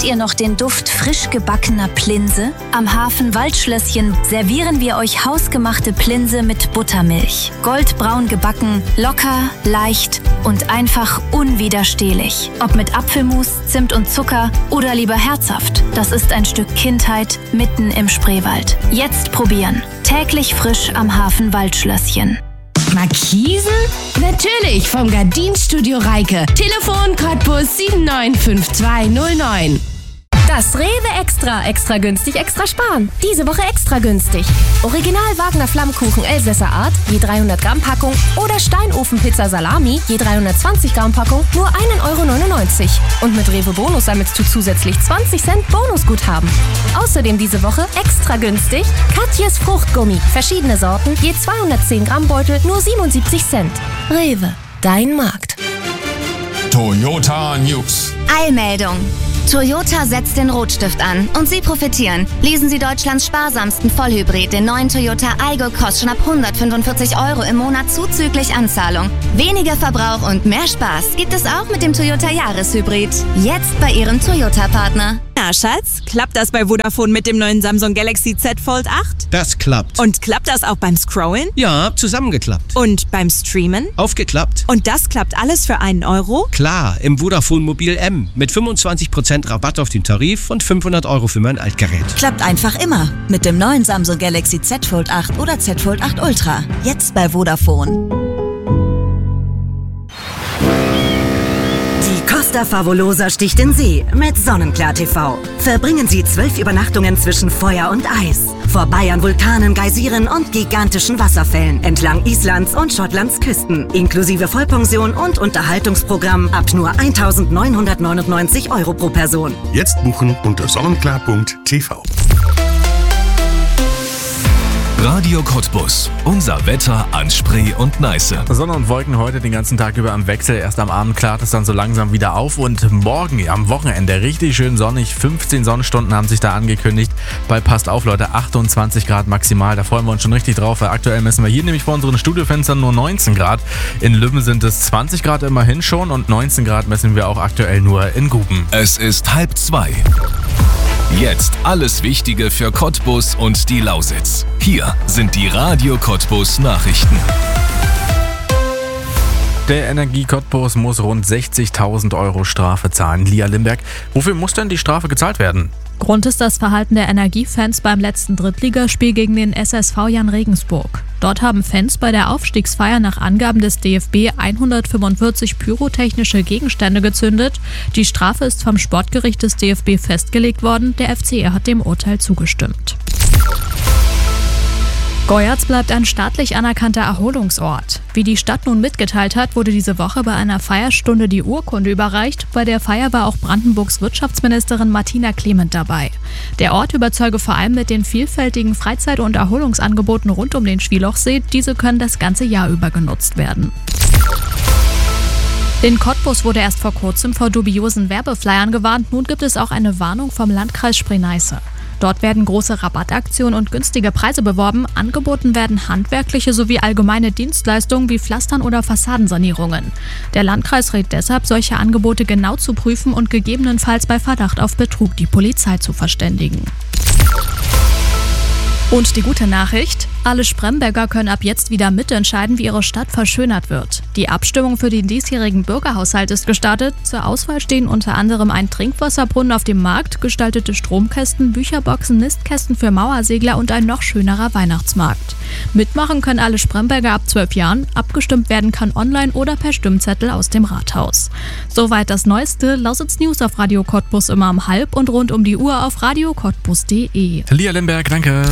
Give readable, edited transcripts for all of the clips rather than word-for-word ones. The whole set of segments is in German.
Kennt ihr noch den Duft frisch gebackener Plinse? Am Hafen Waldschlösschen servieren wir euch hausgemachte Plinse mit Buttermilch. Goldbraun gebacken, locker, leicht und einfach unwiderstehlich. Ob mit Apfelmus, Zimt und Zucker oder lieber herzhaft. Das ist ein Stück Kindheit mitten im Spreewald. Jetzt probieren. Täglich frisch am Hafen Waldschlösschen. Markisen? Natürlich, vom Gardinstudio Reike. Telefon Cottbus 795209. Das Rewe Extra günstig, extra sparen. Diese Woche extra günstig. Original Wagner Flammkuchen Elsässer Art, je 300 Gramm Packung oder Steinofenpizza Salami, je 320 Gramm Packung, nur 1,99 €. Und mit Rewe Bonus sammelst du zusätzlich 20 Cent Bonusguthaben. Außerdem diese Woche extra günstig Katjes Fruchtgummi, verschiedene Sorten, je 210 Gramm Beutel, nur 77 Cent. Rewe, dein Markt. Toyota News. Eilmeldung. Toyota setzt den Rotstift an und Sie profitieren. Lesen Sie Deutschlands sparsamsten Vollhybrid, den neuen Toyota Aygo, kostet schon ab 145 € im Monat zuzüglich Anzahlung. Weniger Verbrauch und mehr Spaß gibt es auch mit dem Toyota Jahreshybrid. Jetzt bei Ihrem Toyota-Partner. Na, Schatz, klappt das bei Vodafone mit dem neuen Samsung Galaxy Z Fold 8? Das klappt. Und klappt das auch beim Scrollen? Ja, zusammengeklappt. Und beim Streamen? Aufgeklappt. Und das klappt alles für 1 €? Klar, im Vodafone Mobil M mit 25% Rabatt auf den Tarif und 500 € für mein Altgerät. Klappt einfach immer mit dem neuen Samsung Galaxy Z Fold 8 oder Z Fold 8 Ultra. Jetzt bei Vodafone. Die Costa Favolosa sticht in See mit Sonnenklar TV. Verbringen Sie 12 Übernachtungen zwischen Feuer und Eis. Vorbei an Vulkanen, Geysiren und gigantischen Wasserfällen entlang Islands und Schottlands Küsten. Inklusive Vollpension und Unterhaltungsprogramm ab nur 1.999 € pro Person. Jetzt buchen unter sonnenklar.tv. Radio Cottbus. Unser Wetter an Spree und Neiße. Sonne und Wolken heute den ganzen Tag über am Wechsel. Erst am Abend klart es dann so langsam wieder auf. Und morgen am Wochenende richtig schön sonnig. 15 Sonnenstunden haben sich da angekündigt. Bei Passt auf, Leute, 28 Grad maximal. Da freuen wir uns schon richtig drauf, weil aktuell messen wir hier nämlich vor unseren Studiofenstern nur 19 Grad. In Lübben sind es 20 Grad immerhin schon und 19 Grad messen wir auch aktuell nur in Guben. Es ist 1:30. Jetzt alles Wichtige für Cottbus und die Lausitz. Hier sind die Radio Cottbus Nachrichten. Der Energie Cottbus muss rund 60.000 € Strafe zahlen. Lia Limberg, wofür muss denn die Strafe gezahlt werden? Grund ist das Verhalten der Energiefans beim letzten Drittligaspiel gegen den SSV Jan Regensburg. Dort haben Fans bei der Aufstiegsfeier nach Angaben des DFB 145 pyrotechnische Gegenstände gezündet. Die Strafe ist vom Sportgericht des DFB festgelegt worden. Der FCR hat dem Urteil zugestimmt. Goyatz bleibt ein staatlich anerkannter Erholungsort. Wie die Stadt nun mitgeteilt hat, wurde diese Woche bei einer Feierstunde die Urkunde überreicht. Bei der Feier war auch Brandenburgs Wirtschaftsministerin Martina Clement dabei. Der Ort überzeuge vor allem mit den vielfältigen Freizeit- und Erholungsangeboten rund um den Schwielochsee. Diese können das ganze Jahr über genutzt werden. In Cottbus wurde erst vor kurzem vor dubiosen Werbeflyern gewarnt. Nun gibt es auch eine Warnung vom Landkreis Spree-Neiße. Dort werden große Rabattaktionen und günstige Preise beworben. Angeboten werden handwerkliche sowie allgemeine Dienstleistungen wie Pflastern oder Fassadensanierungen. Der Landkreis rät deshalb, solche Angebote genau zu prüfen und gegebenenfalls bei Verdacht auf Betrug die Polizei zu verständigen. Und die gute Nachricht: Alle Spremberger können ab jetzt wieder mitentscheiden, wie ihre Stadt verschönert wird. Die Abstimmung für den diesjährigen Bürgerhaushalt ist gestartet. Zur Auswahl stehen unter anderem ein Trinkwasserbrunnen auf dem Markt, gestaltete Stromkästen, Bücherboxen, Nistkästen für Mauersegler und ein noch schönerer Weihnachtsmarkt. Mitmachen können alle Spremberger ab 12 Jahren. Abgestimmt werden kann online oder per Stimmzettel aus dem Rathaus. Soweit das Neueste. Lausitz News auf Radio Cottbus immer um 12 und rund um die Uhr auf radiocottbus.de. Lia Limberg, danke.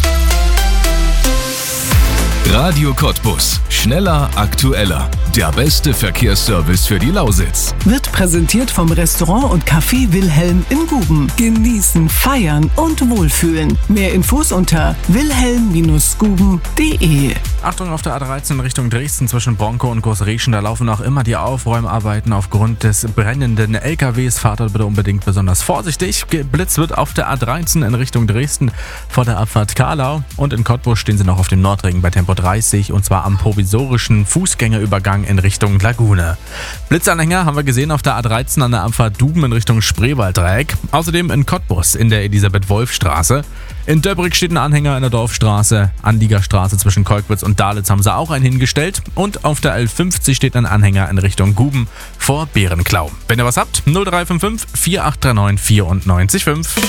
Radio Cottbus. Schneller, aktueller. Der beste Verkehrsservice für die Lausitz. Wird präsentiert vom Restaurant und Café Wilhelm in Guben. Genießen, feiern und wohlfühlen. Mehr Infos unter wilhelm-guben.de. Achtung auf der A13 Richtung Dresden zwischen Bronkow und Großrieschen. Da laufen noch immer die Aufräumarbeiten aufgrund des brennenden LKWs. Fahrt dort bitte unbedingt besonders vorsichtig. Geblitzt wird auf der A13 in Richtung Dresden vor der Abfahrt Karlau. Und in Cottbus stehen sie noch auf dem Nordring bei Tempo Tempo 30 und zwar am provisorischen Fußgängerübergang in Richtung Lagune. Blitzanhänger haben wir gesehen auf der A13 an der Abfahrt Duben in Richtung Spreewalddreieck. Außerdem in Cottbus in der Elisabeth-Wolf-Straße. In Döbrig steht ein Anhänger in der Dorfstraße. Anliegerstraße zwischen Kolkwitz und Dalitz haben sie auch einen hingestellt. Und auf der L50 steht ein Anhänger in Richtung Guben vor Bärenklau. Wenn ihr was habt, 0355 4839 94 5.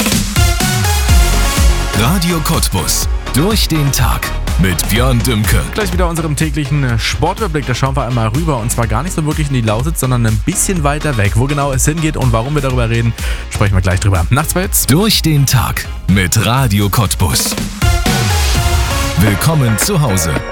Radio Cottbus. Durch den Tag. Mit Björn Dümke. Gleich wieder unserem täglichen Sportüberblick. Da schauen wir einmal rüber. Und zwar gar nicht so wirklich in die Lausitz, sondern ein bisschen weiter weg. Wo genau es hingeht und warum wir darüber reden, sprechen wir gleich drüber. Nachts jetzt. Durch den Tag. Mit Radio Cottbus. Willkommen zu Hause.